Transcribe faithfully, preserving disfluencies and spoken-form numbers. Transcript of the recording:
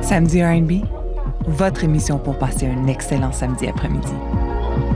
Samedi R and B, votre émission pour passer un excellent samedi après-midi.